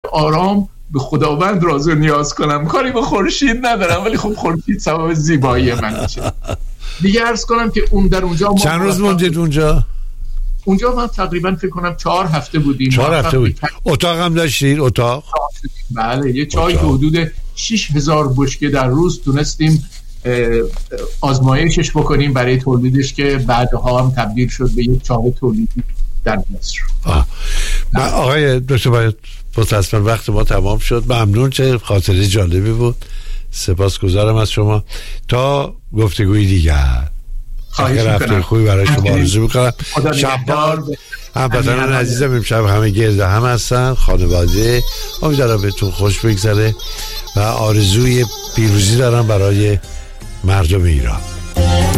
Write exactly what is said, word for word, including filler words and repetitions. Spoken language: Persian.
آرام به خداوند راز و نیاز کنم، کاری به خورشید ندارم، ولی خب خورشید سبب زیبایی من میشه. دیگه عرض کنم که اون در اونجا چند روز موندید اونجا؟ اونجا من تقریبا فکر کنم چهار هفته بودیم. چهار هفته بود. اتاق هم داشتید؟ اتاق؟ بله، یه چای که حدود شش هزار بشکه در روز تونستیم آزمایشش بکنیم برای تولیدش که بعدها هم تبدیل شد به یک چای تولیدی در مصر. آقای دکتر باید متاسفانه وقت ما تمام شد. ممنون، چه خاطره جالبی بود. سپاسگزارم از شما. تا گفتگوی دیگر، آخر هفته خوبی برای شما آرزو میکنم. شب‌بار هموطنان عزیزم امشب همه گرد هم هستن، خانواده، امیدوارم بهتون خوش بگذره و آرزوی پیروزی دارم برای مردم ایران.